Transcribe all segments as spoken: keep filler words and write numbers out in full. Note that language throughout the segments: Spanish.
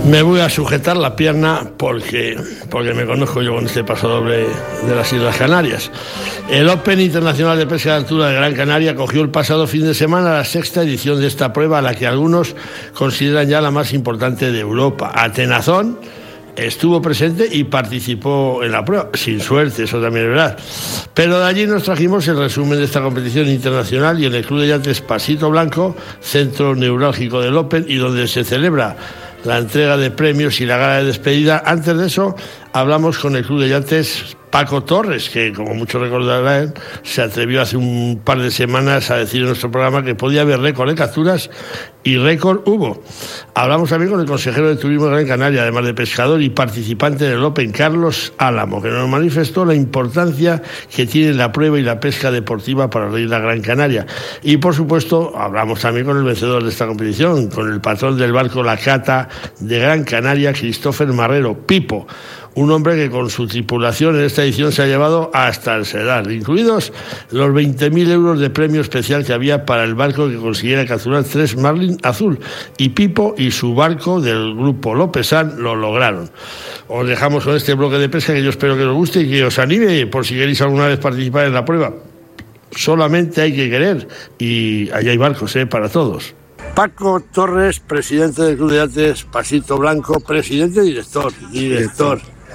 Me voy a sujetar la pierna porque, porque me conozco yo con este paso doble de las Islas Canarias. El Open Internacional de Pesca de Altura de Gran Canaria cogió el pasado fin de semana la sexta edición de esta prueba, a la que algunos consideran ya la más importante de Europa. Atenazón estuvo presente y participó en la prueba, sin suerte, eso también es verdad. Pero de allí nos trajimos el resumen de esta competición internacional y en el Club de Yates Pasito Blanco, centro neurálgico del Open y donde se celebra la entrega de premios y la gala de despedida. Antes de eso, hablamos con el Club de Yates Paco Torres, que, como muchos recordarán, se atrevió hace un par de semanas a decir en nuestro programa que podía haber récord de capturas, y récord hubo. Hablamos también con el consejero de Turismo de Gran Canaria, además de pescador y participante del Open, Carlos Álamo, que nos manifestó la importancia que tiene la prueba y la pesca deportiva para la isla Gran Canaria. Y, por supuesto, hablamos también con el vencedor de esta competición, con el patrón del barco La Cata de Gran Canaria, Christopher Marrero, Pipo, un hombre que con su tripulación en esta edición se ha llevado hasta el sedal, incluidos los veinte mil euros de premio especial que había para el barco que consiguiera capturar tres marlin azul, y Pipo y su barco del grupo Lopesán lo lograron. Os dejamos con este bloque de pesca que yo espero que os guste y que os anime por si queréis alguna vez participar en la prueba. Solamente hay que querer y allá hay barcos, ¿eh? Para todos. Paco Torres, presidente del Club de Yates Pasito Blanco, presidente y director, director.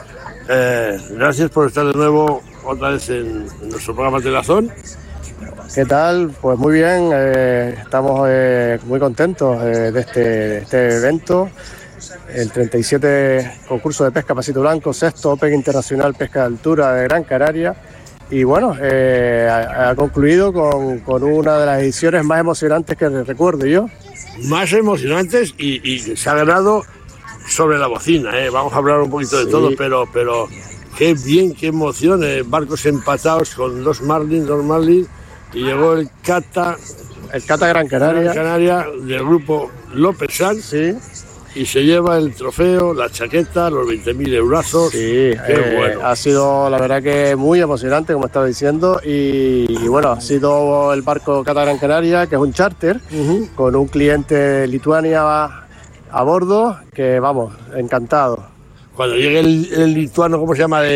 Eh, gracias por estar de nuevo otra vez en, en nuestro programa Atenazón. ¿Qué tal? Pues muy bien, eh, estamos eh, muy contentos eh, de, este, de este evento, el treinta y siete concurso de pesca Pasito Blanco, sexto Open Internacional Pesca de Altura de Gran Canaria. Y bueno, eh, ha, ha concluido con, con una de las ediciones más emocionantes que recuerdo yo. Más emocionantes y, y se ha ganado sobre la bocina, ¿eh? Vamos a hablar un poquito de sí. todo, pero, pero qué bien, qué emoción, eh, barcos empatados con dos marlin, dos marlin, y llegó el Cata, el Cata Gran Canaria, Gran Canaria del grupo Lopesán, sí. Y se lleva el trofeo, la chaqueta, los veinte mil eurazos. Sí, qué eh, bueno. Ha sido la verdad que muy emocionante, como estaba diciendo, y, y bueno, ha sido el barco Cata Gran Canaria, que es un charter, uh-huh. con un cliente de Lituania a, a bordo, que vamos, encantado. Cuando llegue el, el lituano, ¿cómo se llama? De